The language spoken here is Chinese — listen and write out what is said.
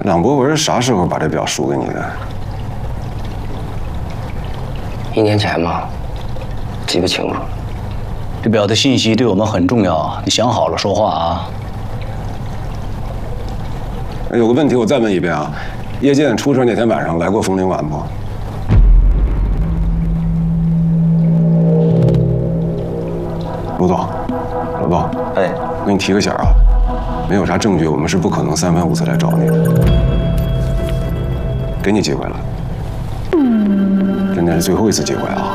郎博文啥时候把这表输给你的 ？1年前嘛，记不清了。 这表的信息对我们很重要，你想好了说话啊。 有个问题我再问一遍啊，叶剑出事那天晚上来过枫林晚不？卢总，老杜， 哎， 我给你提个醒啊，没有啥证据，我们是不可能3番5次来找你的。给你机会了，真的是最后一次机会啊！